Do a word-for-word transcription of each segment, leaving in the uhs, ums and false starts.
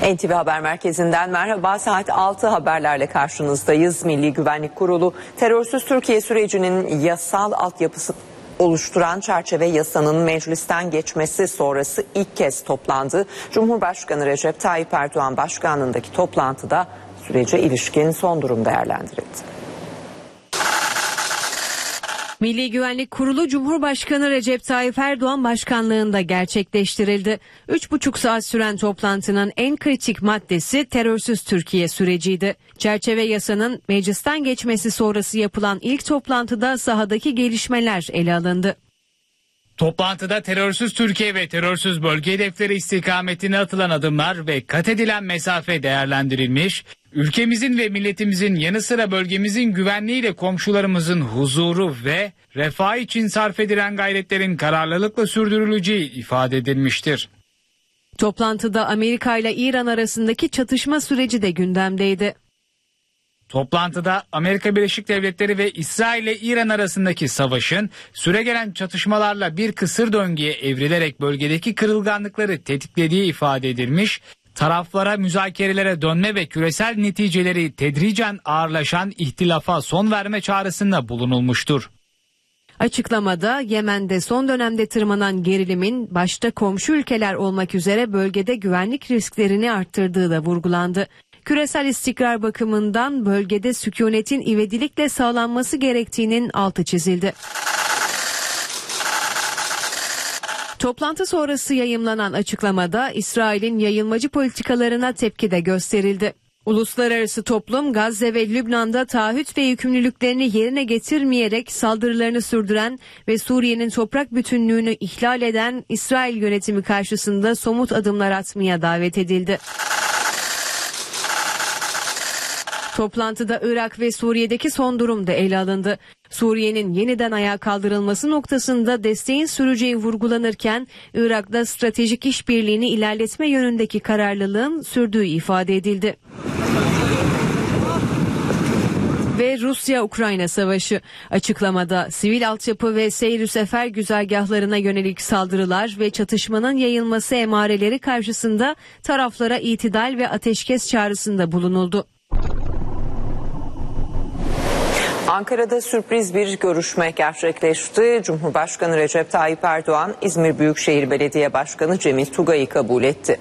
N T V Haber Merkezi'nden merhaba. Saat altı haberlerle karşınızdayız. Milli Güvenlik Kurulu terörsüz Türkiye sürecinin yasal altyapısı oluşturan çerçeve yasanın meclisten geçmesi sonrası ilk kez toplandı. Cumhurbaşkanı Recep Tayyip Erdoğan başkanlığındaki toplantıda sürece ilişkin son durum değerlendirildi. Milli Güvenlik Kurulu Cumhurbaşkanı Recep Tayyip Erdoğan başkanlığında gerçekleştirildi. Üç buçuk saat süren toplantının en kritik maddesi terörsüz Türkiye süreciydi. Çerçeve yasanın meclisten geçmesi sonrası yapılan ilk toplantıda sahadaki gelişmeler ele alındı. Toplantıda terörsüz Türkiye ve terörsüz bölge hedefleri istikametine atılan adımlar ve kat edilen mesafe değerlendirilmiş, ülkemizin ve milletimizin yanı sıra bölgemizin güvenliğiyle komşularımızın huzuru ve refah için sarf edilen gayretlerin kararlılıkla sürdürüleceği ifade edilmiştir. Toplantıda Amerika ile İran arasındaki çatışma süreci de gündemdeydi. Toplantıda Amerika Birleşik Devletleri ve İsrail ile İran arasındaki savaşın süregelen çatışmalarla bir kısır döngüye evrilerek bölgedeki kırılganlıkları tetiklediği ifade edilmiş, taraflara müzakerelere dönme ve küresel neticeleri tedricen ağırlaşan ihtilafa son verme çağrısında bulunulmuştur. Açıklamada Yemen'de son dönemde tırmanan gerilimin başta komşu ülkeler olmak üzere bölgede güvenlik risklerini arttırdığı da vurgulandı. Küresel istikrar bakımından bölgede sükunetin ivedilikle sağlanması gerektiğinin altı çizildi. Toplantı sonrası yayımlanan açıklamada İsrail'in yayılmacı politikalarına tepki de gösterildi. Uluslararası toplum Gazze ve Lübnan'da taahhüt ve yükümlülüklerini yerine getirmeyerek saldırılarını sürdüren ve Suriye'nin toprak bütünlüğünü ihlal eden İsrail yönetimi karşısında somut adımlar atmaya davet edildi. Toplantıda Irak ve Suriye'deki son durum da ele alındı. Suriye'nin yeniden ayağa kaldırılması noktasında desteğin süreceği vurgulanırken Irak'ta stratejik işbirliğini ilerletme yönündeki kararlılığın sürdüğü ifade edildi. Ve Rusya-Ukrayna savaşı. Açıklamada sivil altyapı ve seyir-ü sefer güzergahlarına yönelik saldırılar ve çatışmanın yayılması emareleri karşısında taraflara itidal ve ateşkes çağrısında bulunuldu. Ankara'da sürpriz bir görüşme gerçekleşti. Cumhurbaşkanı Recep Tayyip Erdoğan, İzmir Büyükşehir Belediye Başkanı Cemil Tugay'ı kabul etti.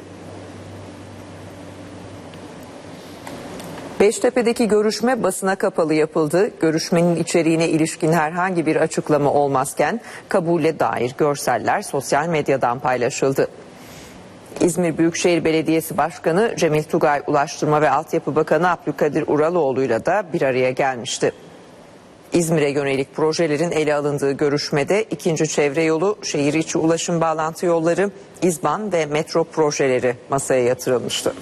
Beştepe'deki görüşme basına kapalı yapıldı. Görüşmenin içeriğine ilişkin herhangi bir açıklama olmazken kabule dair görseller sosyal medyadan paylaşıldı. İzmir Büyükşehir Belediyesi Başkanı Cemil Tugay, Ulaştırma ve Altyapı Bakanı Abdülkadir Uraloğlu'yla da bir araya gelmişti. İzmir'e yönelik projelerin ele alındığı görüşmede ikinci çevre yolu, şehir içi ulaşım bağlantı yolları, İzban ve metro projeleri masaya yatırılmıştı.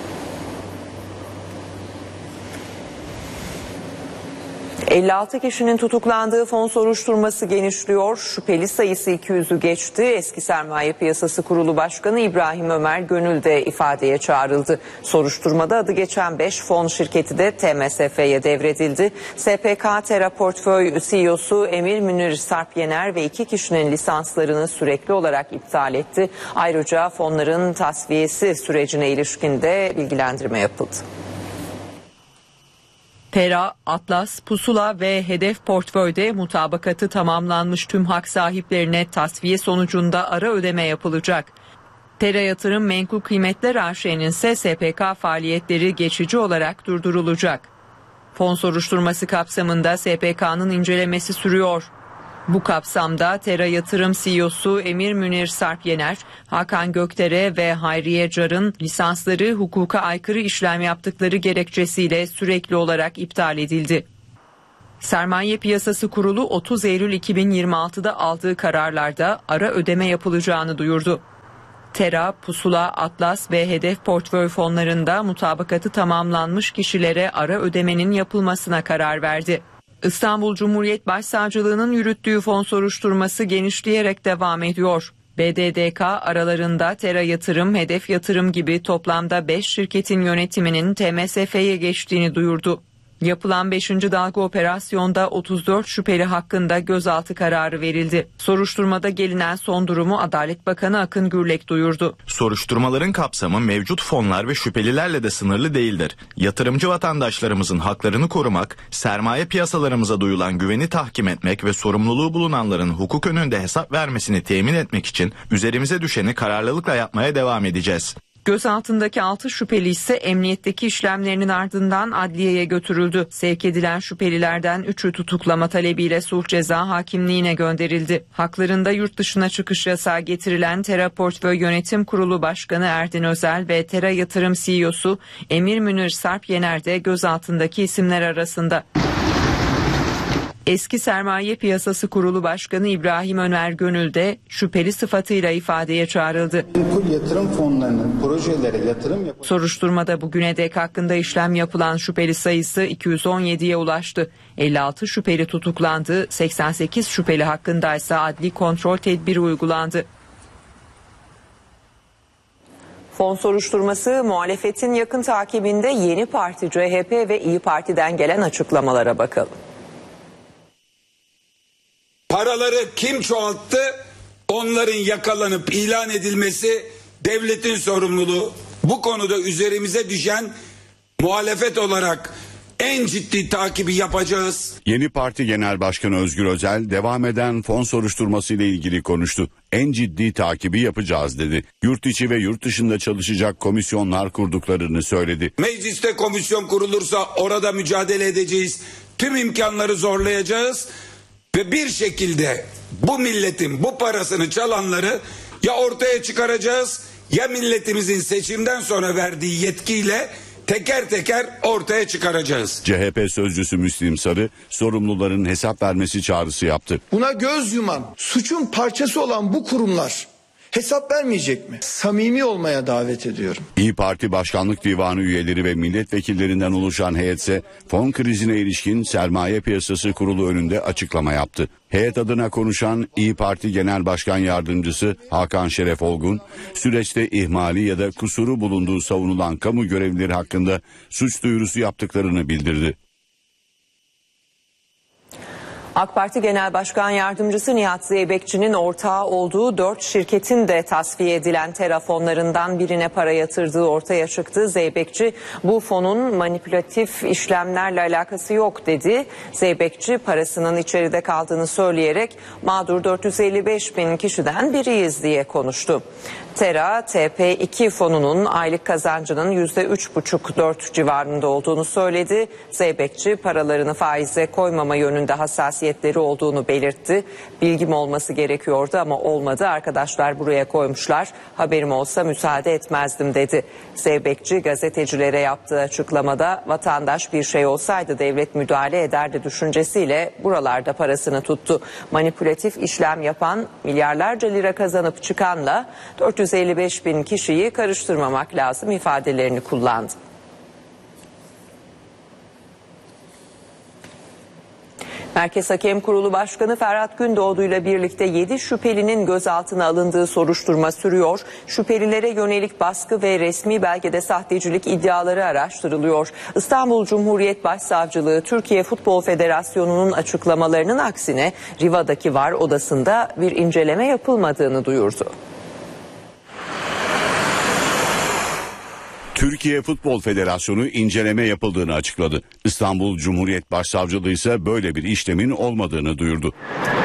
elli altı kişinin tutuklandığı fon soruşturması genişliyor. Şüpheli sayısı iki yüzü geçti. Eski Sermaye Piyasası Kurulu Başkanı İbrahim Ömer Gönül de ifadeye çağrıldı. Soruşturmada adı geçen beş fon şirketi de T M S F'ye devredildi. S P K Tera Portföy C E O'su Emir Münir Sarp Yener ve iki kişinin lisanslarını sürekli olarak iptal etti. Ayrıca fonların tasfiyesi sürecine ilişkin de bilgilendirme yapıldı. Tera, Atlas, Pusula ve Hedef Portföy'de mutabakatı tamamlanmış tüm hak sahiplerine tasfiye sonucunda ara ödeme yapılacak. Tera Yatırım Menkul Kıymetler A Ş'nin ise S P K faaliyetleri geçici olarak durdurulacak. Fon soruşturması kapsamında S P K'nın incelemesi sürüyor. Bu kapsamda Tera Yatırım C E O'su Emir Münir Sarp Yener, Hakan Gökdere ve Hayriye Car'ın lisansları hukuka aykırı işlem yaptıkları gerekçesiyle sürekli olarak iptal edildi. Sermaye Piyasası Kurulu otuz Eylül iki bin yirmi altıda aldığı kararlarda ara ödeme yapılacağını duyurdu. Tera, Pusula, Atlas ve Hedef Portföy fonlarında mutabakatı tamamlanmış kişilere ara ödemenin yapılmasına karar verdi. İstanbul Cumhuriyet Başsavcılığı'nın yürüttüğü fon soruşturması genişleyerek devam ediyor. B D D K aralarında Tera Yatırım, Hedef Yatırım gibi toplamda beş şirketin yönetiminin T M S F'ye geçtiğini duyurdu. Yapılan beşinci dalga operasyonda otuz dört şüpheli hakkında gözaltı kararı verildi. Soruşturmada gelinen son durumu Adalet Bakanı Akın Gürlek duyurdu. Soruşturmaların kapsamı mevcut fonlar ve şüphelilerle de sınırlı değildir. Yatırımcı vatandaşlarımızın haklarını korumak, sermaye piyasalarımıza duyulan güveni tahkim etmek ve sorumluluğu bulunanların hukuk önünde hesap vermesini temin etmek için üzerimize düşeni kararlılıkla yapmaya devam edeceğiz. Gözaltındaki altı şüpheli ise emniyetteki işlemlerinin ardından adliyeye götürüldü. Sevk edilen şüphelilerden üçü tutuklama talebiyle sulh ceza hakimliğine gönderildi. Haklarında yurt dışına çıkış yasağı getirilen Tera Portföy Yönetim Kurulu Başkanı Erdin Özel ve Tera Yatırım C E O'su Emir Münir Sarp Yener de gözaltındaki isimler arasında. Eski Sermaye Piyasası Kurulu Başkanı İbrahim Öner Gönül de şüpheli sıfatıyla ifadeye çağrıldı. Yatırım fonlarının projelere yatırım yap- Soruşturmada bugüne dek hakkında işlem yapılan şüpheli sayısı iki yüz on yediye ulaştı. elli altı şüpheli tutuklandı, seksen sekiz şüpheli hakkında ise adli kontrol tedbiri uygulandı. Fon soruşturması muhalefetin yakın takibinde Yeni Parti, C H P ve İyi Parti'den gelen açıklamalara bakalım. Paraları kim çoğalttı? Onların yakalanıp ilan edilmesi devletin sorumluluğu. Bu konuda üzerimize düşen muhalefet olarak en ciddi takibi yapacağız. Yeni Parti Genel Başkanı Özgür Özel devam eden fon soruşturması ile ilgili konuştu. En ciddi takibi yapacağız dedi. Yurt içi ve yurt dışında çalışacak komisyonlar kurduklarını söyledi. Mecliste komisyon kurulursa orada mücadele edeceğiz. Tüm imkanları zorlayacağız. Ve bir şekilde bu milletin bu parasını çalanları ya ortaya çıkaracağız ya milletimizin seçimden sonra verdiği yetkiyle teker teker ortaya çıkaracağız. C H P sözcüsü Müslim Sarı sorumluların hesap vermesi çağrısı yaptı. Buna göz yuman, suçun parçası olan bu kurumlar hesap vermeyecek mi? Samimi olmaya davet ediyorum. İyi Parti Başkanlık Divanı üyeleri ve milletvekillerinden oluşan heyetse fon krizine ilişkin Sermaye Piyasası Kurulu önünde açıklama yaptı. Heyet adına konuşan İyi Parti Genel Başkan Yardımcısı Hakan Şeref Olgun, süreçte ihmali ya da kusuru bulunduğu savunulan kamu görevlileri hakkında suç duyurusu yaptıklarını bildirdi. AK Parti Genel Başkan Yardımcısı Nihat Zeybekçi'nin ortağı olduğu dört şirketin de tasfiye edilen Tera fonlarından birine para yatırdığı ortaya çıktı. Zeybekçi bu fonun manipülatif işlemlerle alakası yok dedi. Zeybekçi parasının içeride kaldığını söyleyerek mağdur dört yüz elli beş bin kişiden biriyiz diye konuştu. Tera, T P iki fonunun aylık kazancının yüzde üç buçuk dört civarında olduğunu söyledi. Zeybekçi paralarını faize koymama yönünde hassasiyetleri olduğunu belirtti. Bilgim olması gerekiyordu ama olmadı. Arkadaşlar buraya koymuşlar. Haberim olsa müsaade etmezdim dedi. Zeybekçi gazetecilere yaptığı açıklamada vatandaş bir şey olsaydı devlet müdahale ederdi düşüncesiyle buralarda parasını tuttu. Manipülatif işlem yapan milyarlarca lira kazanıp çıkanla dört yüz elli beş bin kişiyi karıştırmamak lazım ifadelerini kullandı. Merkez Hakem Kurulu Başkanı Ferhat Gündoğdu ile birlikte yedi şüphelinin gözaltına alındığı soruşturma sürüyor. Şüphelilere yönelik baskı ve resmi belgede sahtecilik iddiaları araştırılıyor. İstanbul Cumhuriyet Başsavcılığı Türkiye Futbol Federasyonu'nun açıklamalarının aksine Riva'daki VAR odasında bir inceleme yapılmadığını duyurdu. Türkiye Futbol Federasyonu inceleme yapıldığını açıkladı. İstanbul Cumhuriyet Başsavcılığı ise böyle bir işlemin olmadığını duyurdu.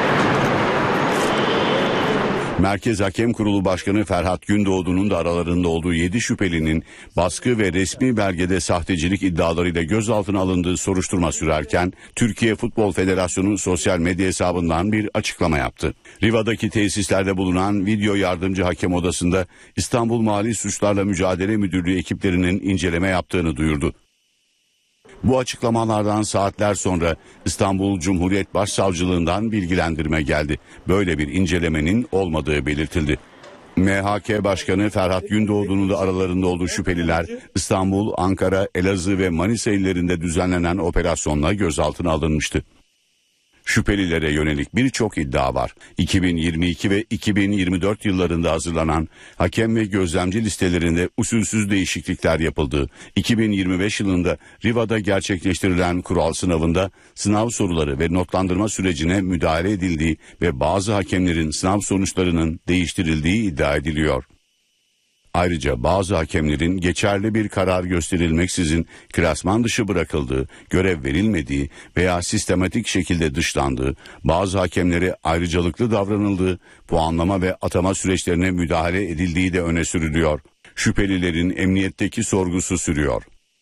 Merkez Hakem Kurulu Başkanı Ferhat Gündoğdu'nun da aralarında olduğu yedi şüphelinin baskı ve resmi belgede sahtecilik iddialarıyla gözaltına alındığı soruşturma sürerken Türkiye Futbol Federasyonu sosyal medya hesabından bir açıklama yaptı. Riva'daki tesislerde bulunan video yardımcı hakem odasında İstanbul Mali Suçlarla Mücadele Müdürlüğü ekiplerinin inceleme yaptığını duyurdu. Bu açıklamalardan saatler sonra İstanbul Cumhuriyet Başsavcılığından bilgilendirme geldi. Böyle bir incelemenin olmadığı belirtildi. M H K Başkanı Ferhat Gündoğdu'nun da aralarında olduğu şüpheliler İstanbul, Ankara, Elazığ ve Manisa illerinde düzenlenen operasyonla gözaltına alınmıştı. Şüphelilere yönelik birçok iddia var. iki bin yirmi iki ve iki bin yirmi dört yıllarında hazırlanan hakem ve gözlemci listelerinde usulsüz değişiklikler yapıldı. iki bin yirmi beş yılında Riva'da gerçekleştirilen kural sınavında sınav soruları ve notlandırma sürecine müdahale edildiği ve bazı hakemlerin sınav sonuçlarının değiştirildiği iddia ediliyor. Ayrıca bazı hakemlerin geçerli bir karar gösterilmeksizin klasman dışı bırakıldığı, görev verilmediği veya sistematik şekilde dışlandığı, bazı hakemlere ayrıcalıklı davranıldığı, puanlama ve atama süreçlerine müdahale edildiği de öne sürülüyor. Şüphelilerin emniyetteki sorgusu sürüyor.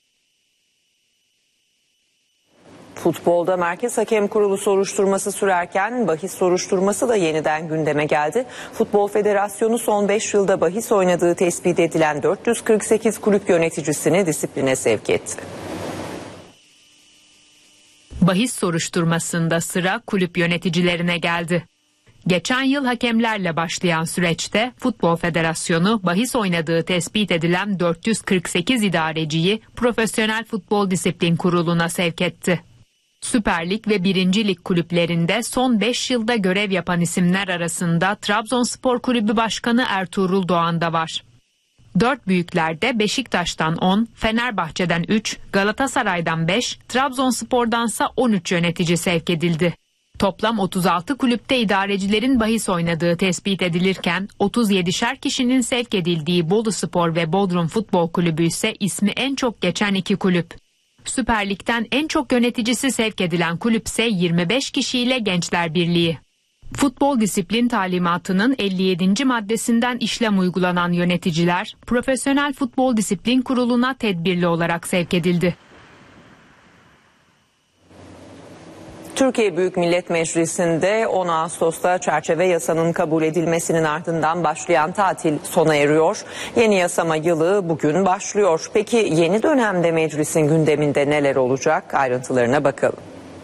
Futbolda Merkez Hakem Kurulu soruşturması sürerken bahis soruşturması da yeniden gündeme geldi. Futbol Federasyonu son beş yılda bahis oynadığı tespit edilen dört yüz kırk sekiz kulüp yöneticisini disipline sevk etti. Bahis soruşturmasında sıra kulüp yöneticilerine geldi. Geçen yıl hakemlerle başlayan süreçte Futbol Federasyonu bahis oynadığı tespit edilen dört yüz kırk sekiz idareciyi Profesyonel Futbol Disiplin Kurulu'na sevk etti. Süper Lig ve birinci Lig kulüplerinde son beş yılda görev yapan isimler arasında Trabzonspor Kulübü Başkanı Ertuğrul Doğan da var. Dört büyüklerde Beşiktaş'tan on, Fenerbahçe'den üç, Galatasaray'dan beş, Trabzonspor'dansa on üç yönetici sevk edildi. Toplam otuz altı kulüpte idarecilerin bahis oynadığı tespit edilirken otuz yedişer kişinin sevk edildiği Boluspor ve Bodrum Futbol Kulübü ise ismi en çok geçen iki kulüp. Süper Lig'den en çok yöneticisi sevk edilen kulüp ise yirmi beş kişiyle Gençler Birliği. Futbol disiplin talimatının elli yedinci maddesinden işlem uygulanan yöneticiler Profesyonel Futbol Disiplin Kurulu'na tedbirli olarak sevk edildi. Türkiye Büyük Millet Meclisi'nde on Ağustos'ta çerçeve yasanın kabul edilmesinin ardından başlayan tatil sona eriyor. Yeni yasama yılı bugün başlıyor. Peki yeni dönemde meclisin gündeminde neler olacak? Ayrıntılarına bakalım.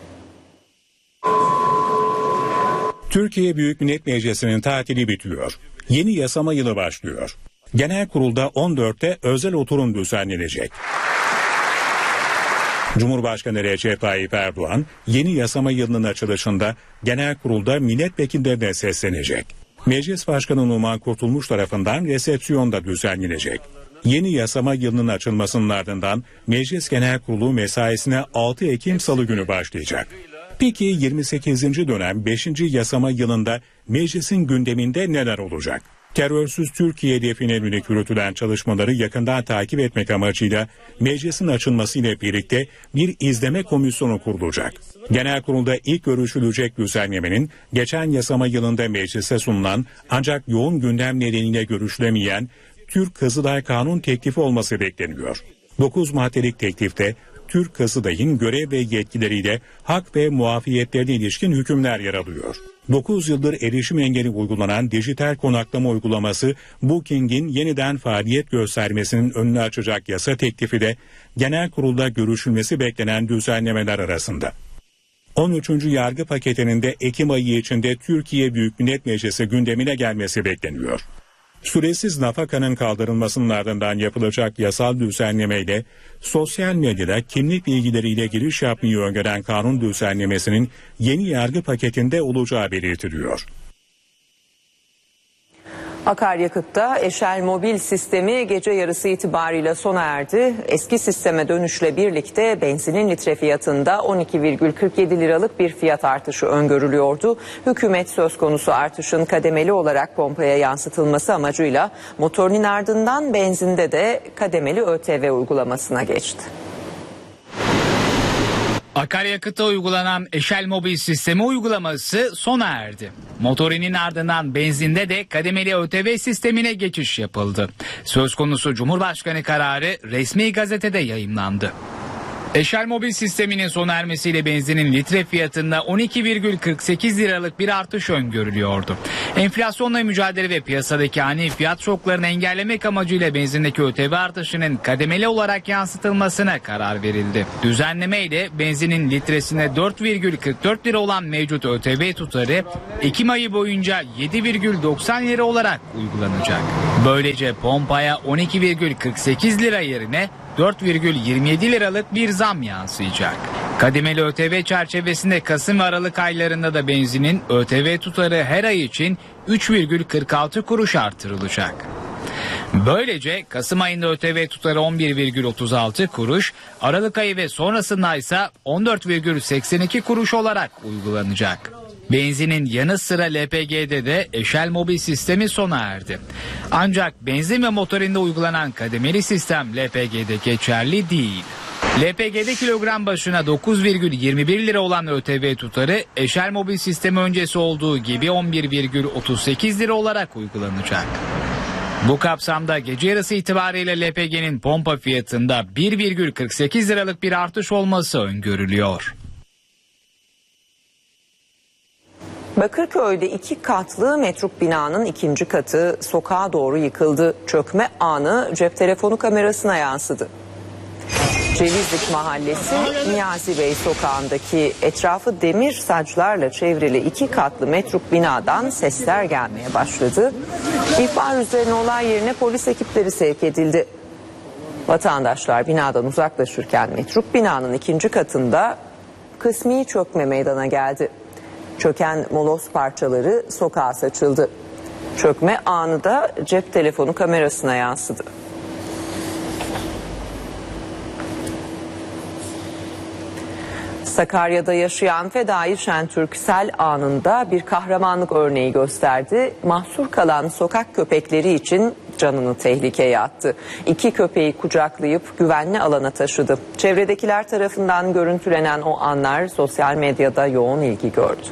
Türkiye Büyük Millet Meclisi'nin tatili bitiyor. Yeni yasama yılı başlıyor. Genel kurulda on dörtte özel oturum düzenlenecek. Cumhurbaşkanı Recep Tayyip Erdoğan yeni yasama yılının açılışında genel kurulda milletvekillerine seslenecek. Meclis Başkanı Numan Kurtulmuş tarafından resepsiyon da düzenlenecek. Yeni yasama yılının açılmasının ardından Meclis Genel Kurulu mesaisine altı Ekim Salı günü başlayacak. Peki yirmi sekizinci dönem beşinci yasama yılında meclisin gündeminde neler olacak? Terörsüz Türkiye hedefine yönelik yürütülen çalışmaları yakından takip etmek amacıyla meclisin açılmasıyla birlikte bir izleme komisyonu kurulacak. Genel kurulda ilk görüşülecek düzenlemenin geçen yasama yılında meclise sunulan ancak yoğun gündem nedeniyle görüşülemeyen Türk Kızılay Kanun teklifi olması bekleniyor. dokuz maddelik teklifte Türk Kızılay'ın görev ve yetkileriyle hak ve muafiyetlerine ilişkin hükümler yer alıyor. dokuz yıldır erişim engeli uygulanan dijital konaklama uygulaması Booking'in yeniden faaliyet göstermesinin önünü açacak yasa teklifi de genel kurulda görüşülmesi beklenen düzenlemeler arasında. on üçüncü yargı paketinin de Ekim ayı içinde Türkiye Büyük Millet Meclisi gündemine gelmesi bekleniyor. Süresiz nafakanın kaldırılmasının ardından yapılacak yasal düzenlemeyle sosyal medyada kimlik bilgileriyle giriş yapmayı öngören kanun düzenlemesinin yeni yargı paketinde olacağı belirtiliyor. Akaryakıtta Eşel Mobil sistemi gece yarısı itibarıyla sona erdi. Eski sisteme dönüşle birlikte benzinin litre fiyatında on iki virgül kırk yedi liralık bir fiyat artışı öngörülüyordu. Hükümet söz konusu artışın kademeli olarak pompaya yansıtılması amacıyla motorinin ardından benzinde de kademeli ÖTV uygulamasına geçti. Akaryakıta uygulanan Eşel Mobil sistemi uygulaması sona erdi. Motorinin ardından benzinde de kademeli ÖTV sistemine geçiş yapıldı. Söz konusu Cumhurbaşkanı kararı resmi gazetede yayımlandı. Eşel Mobil sisteminin sona ermesiyle benzinin litre fiyatında on iki virgül kırk sekiz liralık bir artış öngörülüyordu. Enflasyonla mücadele ve piyasadaki ani fiyat şoklarını engellemek amacıyla benzindeki ÖTV artışının kademeli olarak yansıtılmasına karar verildi. Düzenleme ile benzinin litresine dört virgül kırk dört lira olan mevcut ÖTV tutarı Ekim ayı boyunca yedi virgül doksan lira olarak uygulanacak. Böylece pompaya on iki virgül kırk sekiz lira yerine dört virgül yirmi yedi liralık bir zam yansıyacak. Kademeli ÖTV çerçevesinde Kasım ve Aralık aylarında da benzinin ÖTV tutarı her ay için üç virgül kırk altı kuruş artırılacak. Böylece Kasım ayında ÖTV tutarı on bir virgül otuz altı kuruş, Aralık ayı ve sonrasında ise on dört virgül seksen iki kuruş olarak uygulanacak. Benzinin yanı sıra L P G'de de eşel mobil sistemi sona erdi. Ancak benzin ve motorinde uygulanan kademeli sistem L P G'de geçerli değil. L P G'de kilogram başına dokuz virgül yirmi bir lira olan ÖTV tutarı eşel mobil sistemi öncesi olduğu gibi on bir virgül otuz sekiz lira olarak uygulanacak. Bu kapsamda gece yarısı itibariyle L P G'nin pompa fiyatında bir virgül kırk sekiz liralık bir artış olması öngörülüyor. Bakırköy'de iki katlı metruk binanın ikinci katı sokağa doğru yıkıldı. Çökme anı cep telefonu kamerasına yansıdı. Cevizlik Mahallesi Niyazi Bey sokağındaki etrafı demir saçlarla çevrili iki katlı metruk binadan sesler gelmeye başladı. İhbar üzerine olay yerine polis ekipleri sevk edildi. Vatandaşlar binadan uzaklaşırken metruk binanın ikinci katında kısmi çökme meydana geldi. Çöken moloz parçaları sokağa saçıldı. Çökme anı da cep telefonu kamerasına yansıdı. Sakarya'da yaşayan Fedai Şentürk sel anında bir kahramanlık örneği gösterdi. Mahsur kalan sokak köpekleri için canını tehlikeye attı. İki köpeği kucaklayıp güvenli alana taşıdı. Çevredekiler tarafından görüntülenen o anlar sosyal medyada yoğun ilgi gördü.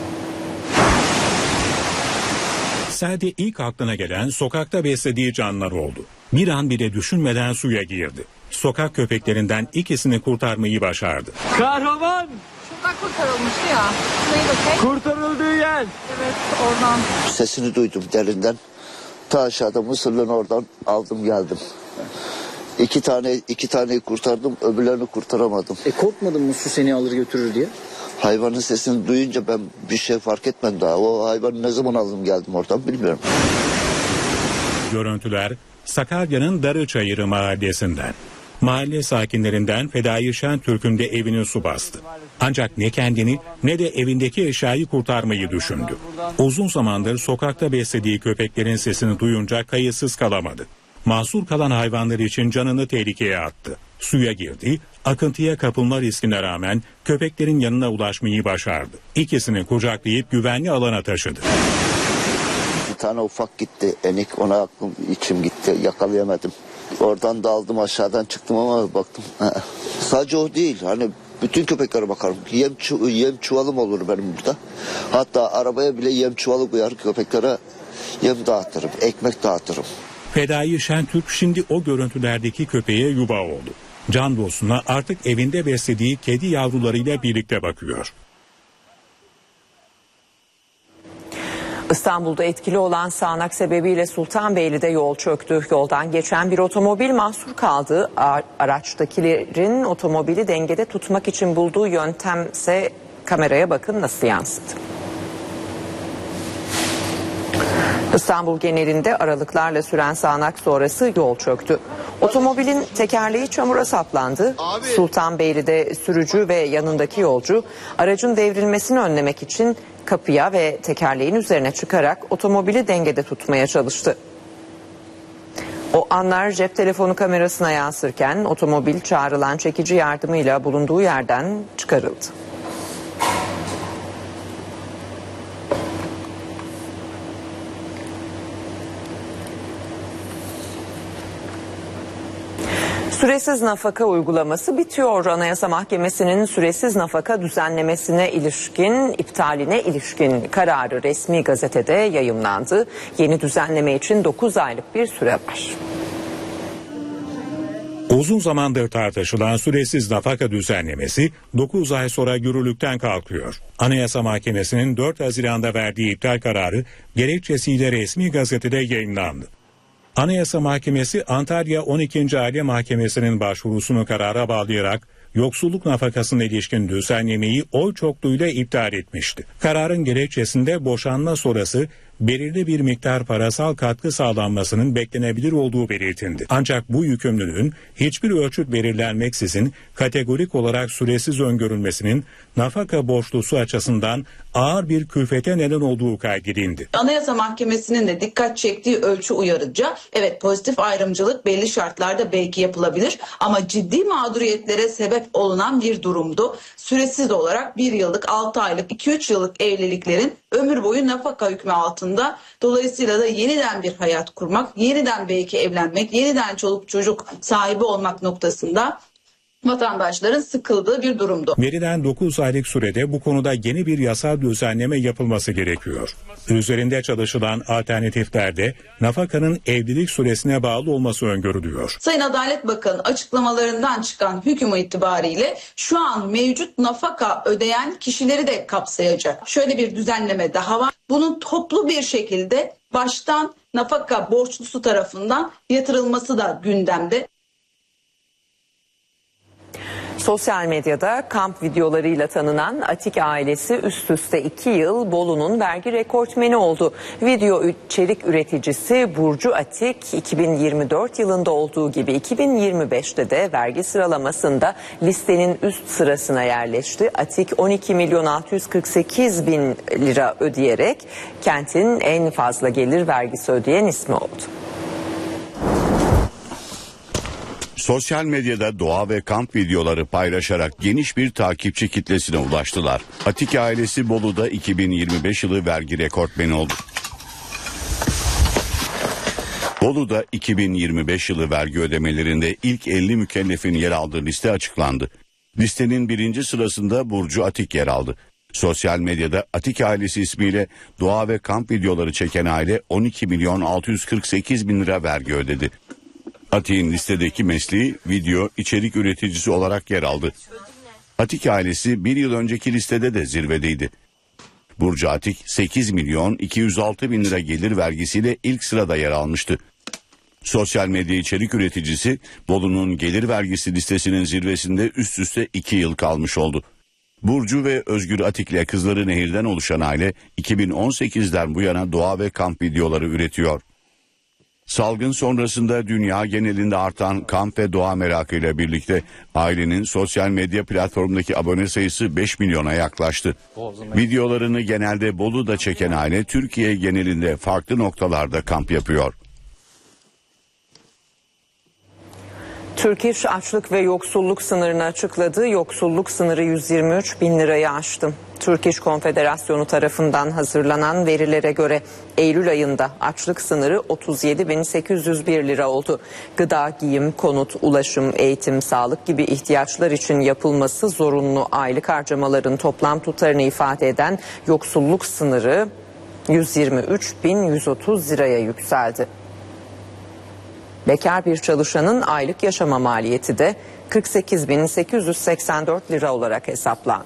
Selde ilk aklına gelen sokakta beslediği canlılar oldu. Bir an bile düşünmeden suya girdi. Sokak köpeklerinden ikisini kurtarmayı başardı. Kahraman! Şurada kurtarılmıştı ya. Neydi o? Kurtarıldığı yer. Evet, oradan. Sesini duydum derinden. Ta aşağıda Mısırlı'nın oradan aldım geldim. İki tane iki taneyi kurtardım, öbürlerini kurtaramadım. E korkmadın mı su seni alır götürür diye? Hayvanın sesini duyunca ben bir şey fark etmedim daha. O hayvanı ne zaman aldım geldim oradan bilmiyorum. Görüntüler Sakarya'nın Darıçayırı mahallesinden. Mahalle sakinlerinden Fedai Şentürk'ün de evini su bastı. Ancak ne kendini ne de evindeki eşyayı kurtarmayı düşündü. Uzun zamandır sokakta beslediği köpeklerin sesini duyunca kayıtsız kalamadı. Mahsur kalan hayvanlar için canını tehlikeye attı. Suya girdi, akıntıya kapılma riskine rağmen köpeklerin yanına ulaşmayı başardı. İkisini kucaklayıp güvenli alana taşıdı. Bir tane ufak gitti, enik, ona aklım içim gitti, yakalayamadım. Oradan daldım, aşağıdan çıktım ama baktım. Sadece o değil, hani bütün köpeklere bakarım. Yem, çu- yem çuvalım olur benim burada. Hatta arabaya bile yem çuvalı koyar, köpeklere yem dağıtırım, ekmek dağıtırım. Fedai Şentürk şimdi o görüntülerdeki köpeğe yuva oldu. Can dostuna artık evinde beslediği kedi yavrularıyla birlikte bakıyor. İstanbul'da etkili olan sağanak sebebiyle Sultanbeyli'de yol çöktü. Yoldan geçen bir otomobil mahsur kaldı. Araçtakilerin otomobili dengede tutmak için bulduğu yöntemse kameraya bakın nasıl yansıdı. İstanbul genelinde aralıklarla süren sağanak sonrası yol çöktü. Otomobilin tekerleği çamura saplandı. Sultanbeyli'de sürücü ve yanındaki yolcu aracın devrilmesini önlemek için kapıya ve tekerleğin üzerine çıkarak otomobili dengede tutmaya çalıştı. O anlar cep telefonu kamerasına yansırken otomobil çağrılan çekici yardımıyla bulunduğu yerden çıkarıldı. Süresiz nafaka uygulaması bitiyor. Anayasa Mahkemesi'nin süresiz nafaka düzenlemesine ilişkin, iptaline ilişkin kararı resmi gazetede yayımlandı. Yeni düzenleme için dokuz aylık bir süre var. Uzun zamandır tartışılan süresiz nafaka düzenlemesi dokuz ay sonra yürürlükten kalkıyor. Anayasa Mahkemesi'nin dört Haziran'da verdiği iptal kararı gerekçesiyle resmi gazetede yayımlandı. Anayasa Mahkemesi Antalya on ikinci Aile Mahkemesi'nin başvurusunu karara bağlayarak yoksulluk nafakasına ilişkin düzenlemeyi oy çokluğuyla iptal etmişti. Kararın gerekçesinde boşanma sonrası belirli bir miktar parasal katkı sağlanmasının beklenebilir olduğu belirtildi. Ancak bu yükümlülüğün hiçbir ölçüt belirlenmeksizin kategorik olarak süresiz öngörülmesinin nafaka borçlusu açısından ağır bir külfete neden olduğu kaydedildi. Anayasa Mahkemesi'nin de dikkat çektiği ölçü uyarıcı. Evet, pozitif ayrımcılık belli şartlarda belki yapılabilir ama ciddi mağduriyetlere sebep olunan bir durumdu. Süresiz olarak bir yıllık, altı aylık, iki üç yıllık evliliklerin ömür boyu nafaka hükmü altında. Dolayısıyla da yeniden bir hayat kurmak, yeniden belki evlenmek, yeniden çoluk çocuk sahibi olmak noktasında vatandaşların sıkıldığı bir durumdu. Verilen dokuz aylık sürede bu konuda yeni bir yasal düzenleme yapılması gerekiyor. Üzerinde çalışılan alternatiflerde nafakanın evlilik süresine bağlı olması öngörülüyor. Sayın Adalet Bakanı açıklamalarından çıkan hüküm itibariyle şu an mevcut nafaka ödeyen kişileri de kapsayacak. Şöyle bir düzenleme daha var. Bunun toplu bir şekilde baştan nafaka borçlusu tarafından yatırılması da gündemde. Sosyal medyada kamp videolarıyla tanınan Atik ailesi üst üste iki yıl Bolu'nun vergi rekortmeni oldu. Video içerik üreticisi Burcu Atik iki bin yirmi dört yılında olduğu gibi iki bin yirmi beşte de vergi sıralamasında listenin üst sırasına yerleşti. Atik on iki milyon altı yüz kırk sekiz bin lira ödeyerek kentin en fazla gelir vergisi ödeyen ismi oldu. Sosyal medyada doğa ve kamp videoları paylaşarak geniş bir takipçi kitlesine ulaştılar. Atik ailesi Bolu'da iki bin yirmi beş yılı vergi rekortmeni oldu. Bolu'da iki bin yirmi beş yılı vergi ödemelerinde ilk elli mükellefin yer aldığı liste açıklandı. Listenin birinci sırasında Burcu Atik yer aldı. Sosyal medyada Atik ailesi ismiyle doğa ve kamp videoları çeken aile on iki milyon altı yüz kırk sekiz bin lira vergi ödedi. Atik'in listedeki mesleği video içerik üreticisi olarak yer aldı. Atik ailesi bir yıl önceki listede de zirvedeydi. Burcu Atik sekiz milyon iki yüz altı bin lira gelir vergisiyle ilk sırada yer almıştı. Sosyal medya içerik üreticisi Bolu'nun gelir vergisi listesinin zirvesinde üst üste iki yıl kalmış oldu. Burcu ve Özgür Atik'le Kızları Nehir'den oluşan aile iki bin on sekizden bu yana doğa ve kamp videoları üretiyor. Salgın sonrasında dünya genelinde artan kamp ve doğa merakıyla birlikte ailenin sosyal medya platformundaki abone sayısı beş milyona yaklaştı. Videolarını genelde Bolu'da çeken aile Türkiye genelinde farklı noktalarda kamp yapıyor. Türk İş açlık ve yoksulluk sınırını açıkladı. Yoksulluk sınırı yüz yirmi üç bin lirayı aştı. Türk İş Konfederasyonu tarafından hazırlanan verilere göre Eylül ayında açlık sınırı otuz yedi bin sekiz yüz bir lira oldu. Gıda, giyim, konut, ulaşım, eğitim, sağlık gibi ihtiyaçlar için yapılması zorunlu aylık harcamaların toplam tutarını ifade eden yoksulluk sınırı yüz yirmi üç bin yüz otuz liraya yükseldi. Bekar bir çalışanın aylık yaşama maliyeti de kırk sekiz bin sekiz yüz seksen dört lira olarak hesaplandı.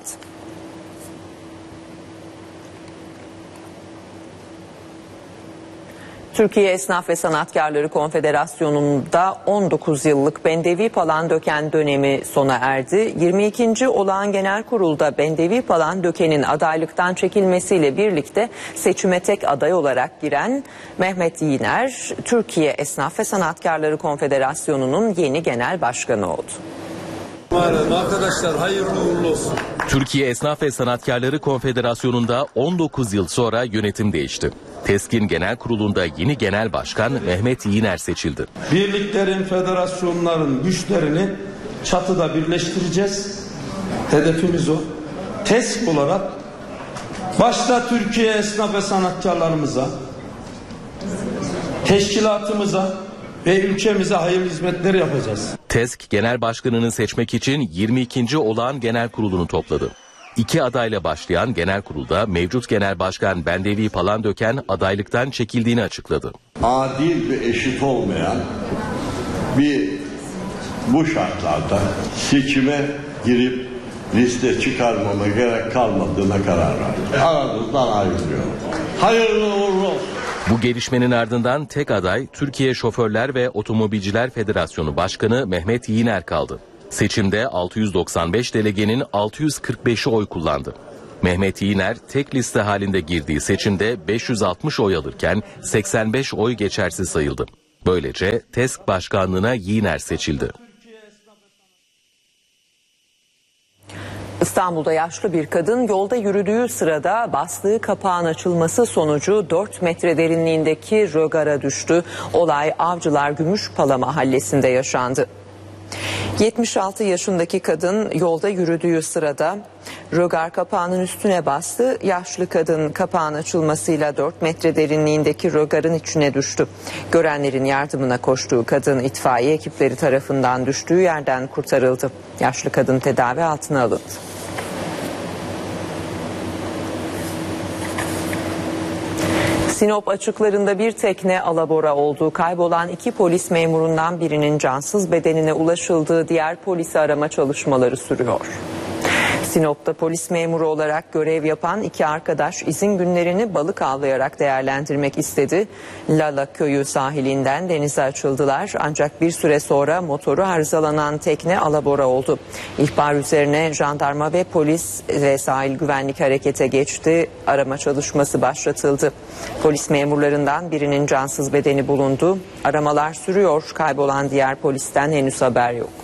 Türkiye Esnaf ve Sanatkarları Konfederasyonu'nda on dokuz yıllık Bendevi Palandöken dönemi sona erdi. yirmi ikinci Olağan Genel Kurul'da Bendevi Palandöken'in adaylıktan çekilmesiyle birlikte seçime tek aday olarak giren Mehmet Yiğner, Türkiye Esnaf ve Sanatkarları Konfederasyonu'nun yeni genel başkanı oldu. Arkadaşlar hayırlı uğurlu olsun. Türkiye Esnaf ve Sanatkarları Konfederasyonu'nda on dokuz yıl sonra yönetim değişti. TESK'in genel kurulunda yeni genel başkan Mehmet Yiğner seçildi. Birliklerin, federasyonların güçlerini çatıda birleştireceğiz. Hedefimiz o. TESK olarak başta Türkiye Esnaf ve Sanatkarlarımıza, teşkilatımıza ve ülkemize hayırlı hizmetler yapacağız. TESK Genel Başkanı'nı seçmek için yirmi ikinci Olağan Genel Kurulu'nu topladı. İki adayla başlayan genel kurulda mevcut genel başkan Bendevi Palandöken adaylıktan çekildiğini açıkladı. Adil ve eşit olmayan bir bu şartlarda seçime girip liste çıkarmama gerek kalmadığına karar verdi. Aranızdan ayrılıyorum. Hayırlı uğurlu olsun. Bu gelişmenin ardından tek aday Türkiye Şoförler ve Otomobilciler Federasyonu Başkanı Mehmet Yiğner kaldı. Seçimde altı yüz doksan beş delegenin altı yüz kırk beşi oy kullandı. Mehmet Yiğner tek liste halinde girdiği seçimde beş yüz altmış oy alırken seksen beş oy geçersiz sayıldı. Böylece TESK başkanlığına Yiğner seçildi. İstanbul'da yaşlı bir kadın yolda yürüdüğü sırada bastığı kapağın açılması sonucu dört metre derinliğindeki rögara düştü. Olay Avcılar Gümüşpala mahallesinde yaşandı. yetmiş altı yaşındaki kadın yolda yürüdüğü sırada rögar kapağının üstüne bastı. Yaşlı kadın kapağın açılmasıyla dört metre derinliğindeki rögarın içine düştü. Görenlerin yardımına koştuğu kadın itfaiye ekipleri tarafından düştüğü yerden kurtarıldı. Yaşlı kadın tedavi altına alındı. Sinop açıklarında bir tekne alabora oldu. Kaybolan iki polis memurundan birinin cansız bedenine ulaşıldığı, diğer polisi arama çalışmaları sürüyor. Sinop'ta polis memuru olarak görev yapan iki arkadaş izin günlerini balık avlayarak değerlendirmek istedi. Lala köyü sahilinden denize açıldılar, ancak bir süre sonra motoru arızalanan tekne alabora oldu. İhbar üzerine jandarma ve polis ve sahil güvenlik harekete geçti. Arama çalışması başlatıldı. Polis memurlarından birinin cansız bedeni bulundu. Aramalar sürüyor. Kaybolan diğer polisten henüz haber yok.